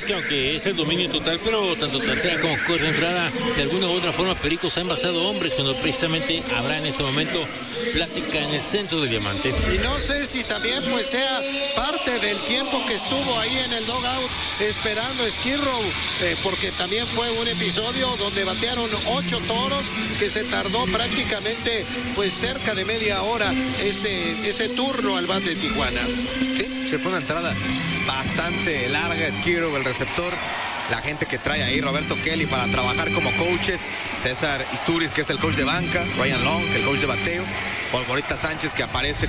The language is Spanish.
que aunque es el dominio total, pero tanto tercera como cuarta entrada, de alguna u otra forma Pericos ha envasado hombres cuando precisamente habrá en ese momento plática en el centro del diamante. Y no sé si también pues sea parte del tiempo que estuvo ahí en el dugout esperando Skid Row, porque también fue un episodio donde batearon 8 toros, que se tardó prácticamente pues cerca de media hora ese turno al bat de Tijuana. Sí, se fue una entrada bastante larga. Skid Row, el receptor, la gente que trae ahí, Roberto Kelly para trabajar como coaches, César Isturiz, que es el coach de banca, Ryan Long, que es el coach de bateo, Polvorita Sánchez, que aparece